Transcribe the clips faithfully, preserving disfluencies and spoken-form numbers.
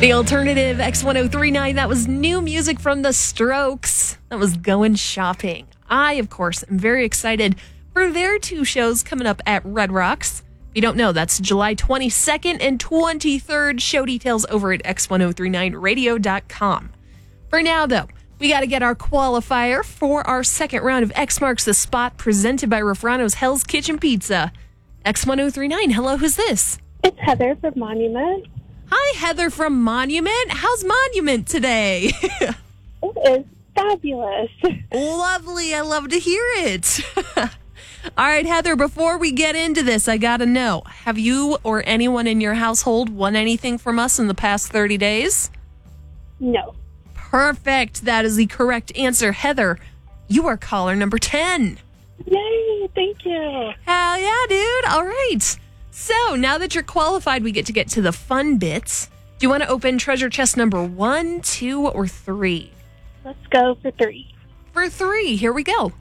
The alternative X ten thirty-nine, that was new music from The Strokes. That was Going Shopping. I, of course, am very excited for their two shows coming up at Red Rocks. If you don't know, that's July twenty-second and twenty-third. Show details over at x ten thirty-nine radio dot com. For now, though, we got to get our qualifier for our second round of X Marks the Spot presented by Rafrano's Hell's Kitchen Pizza. X ten thirty-nine, hello, who's this? It's Heather from Monument. Hi, Heather from Monument. How's Monument today? It is fabulous. Lovely. I love to hear it. All right, Heather, before we get into this, I got to know, have you or anyone in your household won anything from us in the past thirty days? No. Perfect. That is the correct answer. Heather, you are caller number ten. Yay, thank you. Hell yeah, dude. All right. So now that you're qualified, we get to get to the fun bits. Do you want to open treasure chest number one, two, or three? Let's go for three. For three, here we go.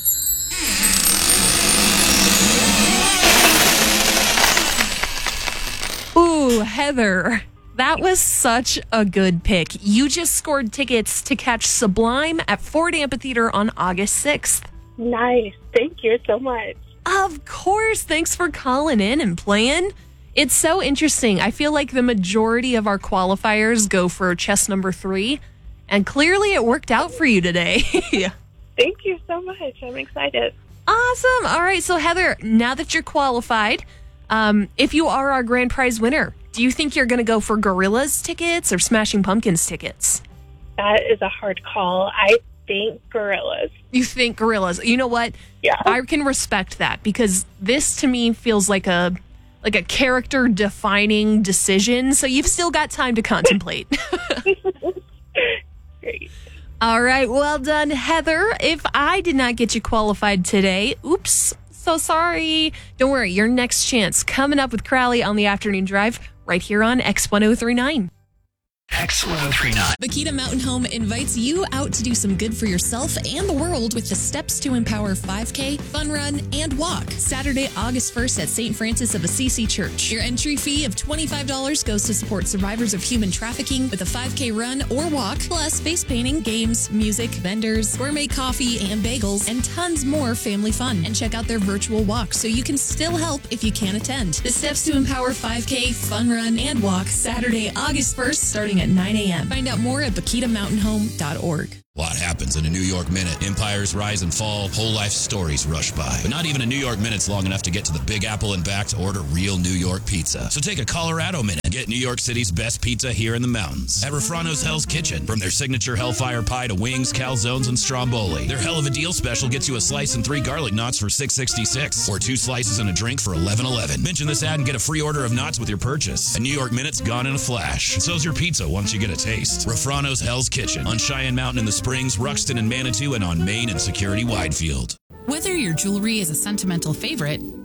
Ooh, Heather, that was such a good pick. You just scored tickets to catch Sublime at Ford Amphitheater on August sixth. Nice. Thank you so much. Of course. Thanks for calling in and playing. It's so interesting. I feel like the majority of our qualifiers go for chest number three, and clearly it worked out for you today. Thank you so much. I'm excited. Awesome. All right. So, Heather, now that you're qualified, um, if you are our grand prize winner, do you think you're going to go for Gorillaz tickets or Smashing Pumpkins tickets? That is a hard call. I think Gorillaz. You think Gorillaz. You know what? Yeah. I can respect that because this to me feels like a like a character defining decision. So you've still got time to contemplate. Great. All right. Well done, Heather. If I did not get you qualified today, oops, so sorry. Don't worry. Your next chance coming up with Crowley on the afternoon drive right here on X ten thirty-nine. X ten thirty-nine. Bakita Mountain Home invites you out to do some good for yourself and the world with the Steps to Empower five K, Fun Run, and Walk. Saturday, August first at Saint Francis of Assisi Church. Your entry fee of twenty-five dollars goes to support survivors of human trafficking with a five K run or walk, plus face painting, games, music, vendors, gourmet coffee and bagels, and tons more family fun. And check out their virtual walk so you can still help if you can't attend. The Steps to Empower five K, Fun Run, and Walk, Saturday, August first, starting at nine a.m. Find out more at bakita mountain home dot org. A lot happens in a New York minute. Empires rise and fall, whole life stories rush by. But not even a New York minute's long enough to get to the Big Apple and back to order real New York pizza. So take a Colorado minute and get New York City's best pizza here in the mountains. At Rafrano's Hell's Kitchen. From their signature Hellfire Pie to wings, calzones, and stromboli. Their Hell of a Deal special gets you a slice and three garlic knots for six sixty-six, or two slices and a drink for eleven eleven. Mention this ad and get a free order of knots with your purchase. A New York minute's gone in a flash. So's your pizza once you get a taste. Rafrano's Hell's Kitchen on Cheyenne Mountain in the Springs, Ruxton and Manitou, and on Main and Security Widefield. Whether your jewelry is a sentimental favorite